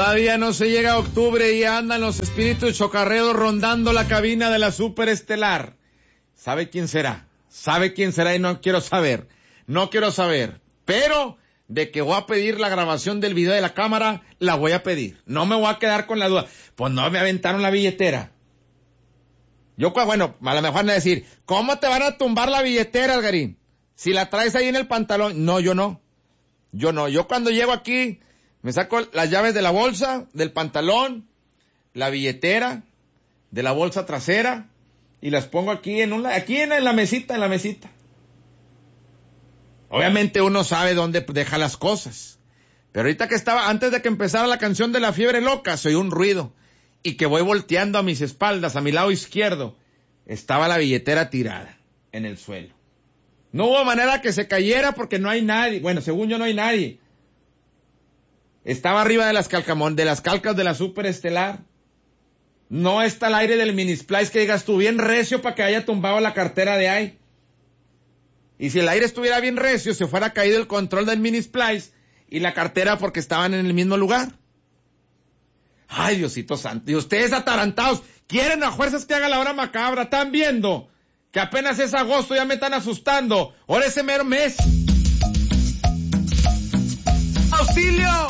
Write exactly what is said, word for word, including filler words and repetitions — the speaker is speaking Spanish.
Todavía no se llega a octubre y andan los espíritus chocarreros rondando la cabina de la superestelar. ¿Sabe quién será? ¿Sabe quién será? Y no quiero saber. No quiero saber. Pero de que voy a pedir la grabación del video de la cámara, la voy a pedir. No me voy a quedar con la duda. Pues no me aventaron la billetera. Yo, bueno, a lo mejor van a decir, ¿cómo te van a tumbar la billetera, Algarín? Si la traes ahí en el pantalón. No, yo no. Yo no. Yo cuando llego aquí, me saco las llaves de la bolsa, del pantalón, la billetera, de la bolsa trasera, y las pongo aquí en un, aquí en la mesita, en la mesita. Obviamente uno sabe dónde deja las cosas. Pero ahorita que estaba, antes de que empezara la canción de La Fiebre Loca, se oyó un ruido. Y que voy volteando a mis espaldas, a mi lado izquierdo, estaba la billetera tirada en el suelo. No hubo manera que se cayera porque no hay nadie. Bueno, según yo no hay nadie. Estaba arriba de las calcamón, de las calcas de la superestelar. No está al aire del mini splice que digas tú bien recio para que haya tumbado la cartera de ahí. Y si el aire estuviera bien recio, se fuera caído el control del mini splice y la cartera porque estaban en el mismo lugar. Ay, Diosito santo. Y ustedes atarantados, quieren a fuerzas que haga la hora macabra. Están viendo que apenas es agosto, ya me están asustando. Ahora ese mero mes. ¡Auxilio!